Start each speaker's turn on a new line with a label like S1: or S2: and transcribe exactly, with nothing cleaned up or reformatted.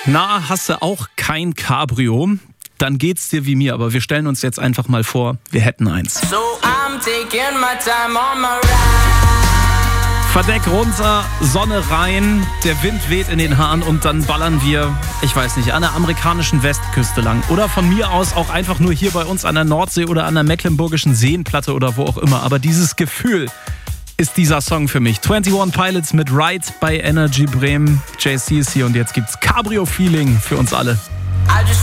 S1: Na, hast du auch kein Cabrio? Dann geht's dir wie mir, aber wir stellen uns jetzt einfach mal vor, wir hätten eins.
S2: So I'm taking my time on my ride.
S1: Verdeck runter, Sonne rein, der Wind weht in den Haaren und dann ballern wir, ich weiß nicht, an der amerikanischen Westküste lang. Oder von mir aus auch einfach nur hier bei uns an der Nordsee oder an der Mecklenburgischen Seenplatte oder wo auch immer. Aber dieses Gefühl ist dieser Song für mich. einundzwanzig Pilots mit Ride bei Energy Bremen. J C ist hier und jetzt gibt's Cabrio-Feeling für uns alle.
S2: I just